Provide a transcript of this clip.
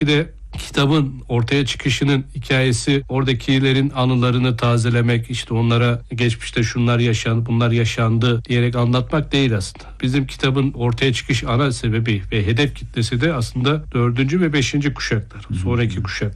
Bir de kitabın ortaya çıkışının hikayesi oradakilerin anılarını tazelemek, işte onlara geçmişte şunlar yaşandı, bunlar yaşandı diyerek anlatmak değil aslında. Bizim kitabın ortaya çıkış ana sebebi ve hedef kitlesi de aslında 4. ve 5. kuşaklar, sonraki kuşak.